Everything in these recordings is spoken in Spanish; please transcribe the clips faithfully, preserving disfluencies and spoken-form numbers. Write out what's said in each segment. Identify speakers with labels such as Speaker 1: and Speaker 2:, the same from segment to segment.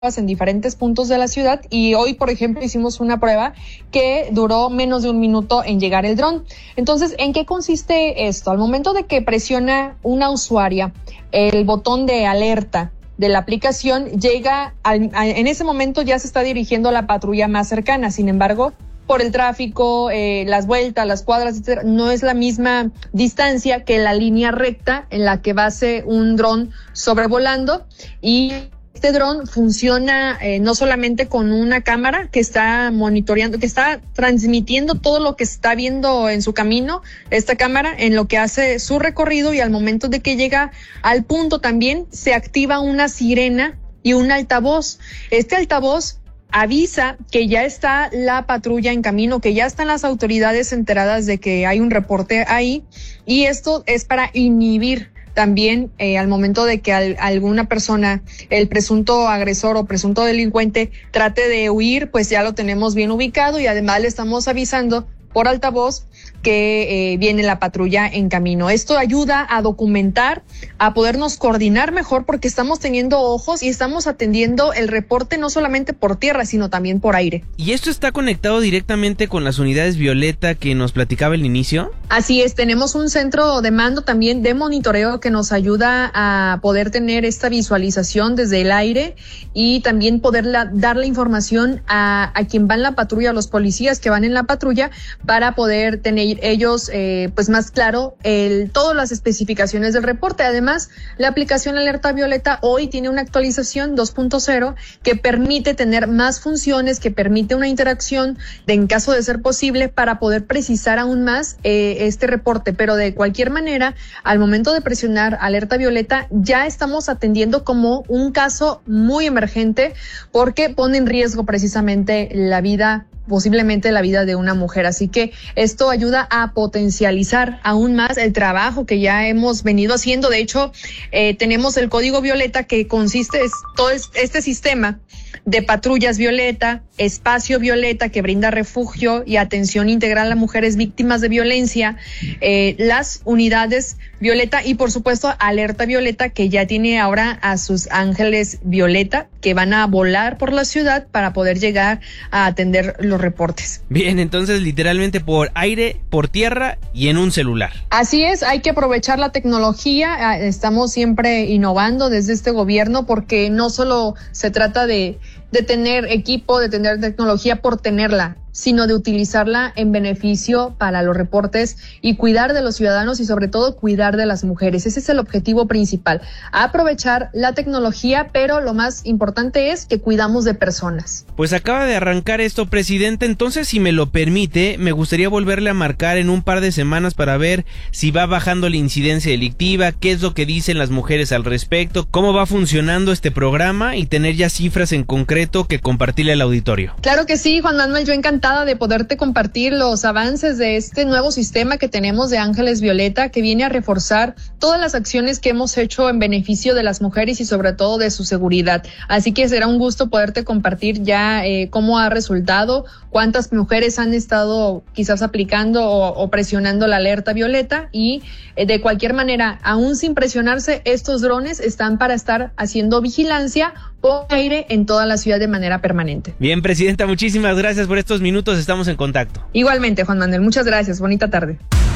Speaker 1: en diferentes puntos de la ciudad y hoy, por ejemplo, hicimos una prueba que duró menos de un minuto en llegar el dron. Entonces, ¿en qué consiste esto? Al momento de que presiona una usuaria el botón de alerta de la aplicación, llega al, a, en ese momento ya se está dirigiendo a la patrulla más cercana. Sin embargo, por el tráfico, eh, las vueltas, las cuadras, etcétera, no es la misma distancia que la línea recta en la que va a ser un dron sobrevolando. Y este dron funciona eh, no solamente con una cámara que está monitoreando, que está transmitiendo todo lo que está viendo en su camino, esta cámara, en lo que hace su recorrido, y al momento de que llega al punto también se activa una sirena y un altavoz. Este altavoz avisa que ya está la patrulla en camino, que ya están las autoridades enteradas de que hay un reporte ahí, y esto es para inhibir también eh, al momento de que al, alguna persona, el presunto agresor o presunto delincuente, trate de huir, pues ya lo tenemos bien ubicado y además le estamos avisando por altavoz que eh, viene la patrulla en camino. Esto ayuda a documentar, a podernos coordinar mejor, porque estamos teniendo ojos y estamos atendiendo el reporte no solamente por tierra, sino también por aire.
Speaker 2: ¿Y esto está conectado directamente con las unidades Violeta que nos platicaba al inicio?
Speaker 1: Así es, tenemos un centro de mando también de monitoreo que nos ayuda a poder tener esta visualización desde el aire y también poder la, dar la información a, a quien va en la patrulla, a los policías que van en la patrulla, para poder tener ellos eh, pues más claro el, todas las especificaciones del reporte. Además, la aplicación Alerta Violeta hoy tiene una actualización dos punto cero que permite tener más funciones, que permite una interacción de, en caso de ser posible, para poder precisar aún más eh, este reporte. Pero de cualquier manera, al momento de presionar Alerta Violeta, ya estamos atendiendo como un caso muy emergente, porque pone en riesgo precisamente la vida, posiblemente la vida de una mujer. Así que esto ayuda a potencializar aún más el trabajo que ya hemos venido haciendo. De hecho, eh, tenemos el código Violeta, que consiste en todo este sistema de patrullas Violeta, espacio Violeta, que brinda refugio y atención integral a mujeres víctimas de violencia, eh, las unidades Violeta y por supuesto Alerta Violeta, que ya tiene ahora a sus ángeles Violeta, que van a volar por la ciudad para poder llegar a atender los reportes.
Speaker 2: Bien, entonces literalmente por aire, por tierra y en un celular.
Speaker 1: Así es, hay que aprovechar la tecnología. Estamos siempre innovando desde este gobierno, porque no solo se trata de, de tener equipo, de tener tecnología por tenerla, sino de utilizarla en beneficio para los reportes y cuidar de los ciudadanos y sobre todo cuidar de las mujeres. Ese es el objetivo principal, aprovechar la tecnología, pero lo más importante es que cuidamos de personas.
Speaker 2: Pues acaba de arrancar esto, presidente, entonces si me lo permite, me gustaría volverle a marcar en un par de semanas para ver si va bajando la incidencia delictiva, qué es lo que dicen las mujeres al respecto, cómo va funcionando este programa y tener ya cifras en concreto que compartirle al auditorio.
Speaker 1: Claro que sí, Juan Manuel, yo encantada de poderte compartir los avances de este nuevo sistema que tenemos de Ángeles Violeta, que viene a reforzar todas las acciones que hemos hecho en beneficio de las mujeres y sobre todo de su seguridad. Así que será un gusto poderte compartir ya eh, cómo ha resultado, cuántas mujeres han estado quizás aplicando o, o presionando la Alerta Violeta, y eh, de cualquier manera, aún sin presionarse, estos drones están para estar haciendo vigilancia por aire en toda la ciudad de manera permanente.
Speaker 2: Bien, presidenta, muchísimas gracias por estos minutos, estamos en contacto.
Speaker 1: Igualmente, Juan Manuel, muchas gracias, bonita tarde.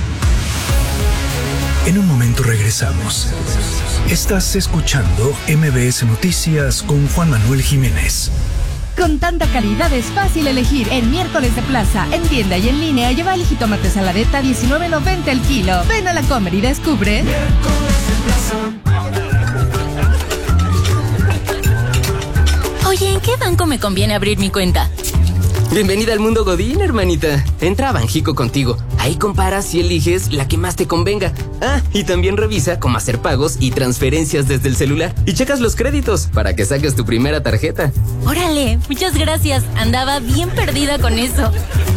Speaker 3: En un momento regresamos. Estás escuchando M B S Noticias con Juan Manuel Jiménez.
Speaker 4: Con tanta calidad es fácil elegir. En Miércoles de Plaza, en tienda y en línea, lleva el jitomate saladeta diecinueve noventa el kilo. Ven a la Comer y descubre. Miércoles de Plaza.
Speaker 5: Oye, ¿en qué banco me conviene abrir mi cuenta?
Speaker 6: Bienvenida al mundo Godín, hermanita. Entra a Banjico Contigo. Ahí comparas y eliges la que más te convenga. Ah, y también revisa cómo hacer pagos y transferencias desde el celular. Y checas los créditos para que saques tu primera tarjeta.
Speaker 5: Órale, muchas gracias. Andaba bien perdida con eso.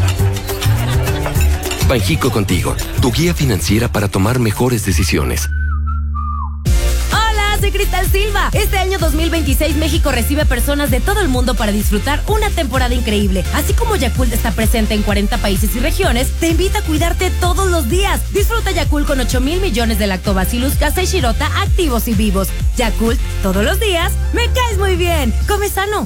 Speaker 7: Banjico Contigo, tu guía financiera para tomar mejores decisiones.
Speaker 5: Soy Soy Cristal Silva. Este año dos mil veintiséis México recibe personas de todo el mundo para disfrutar una temporada increíble. Así como Yakult está presente en cuarenta países y regiones, te invita a cuidarte todos los días. Disfruta Yakult con ocho mil millones de Lactobacillus casei shirota activos y vivos. Yakult, todos los días, me caes muy bien. Come sano.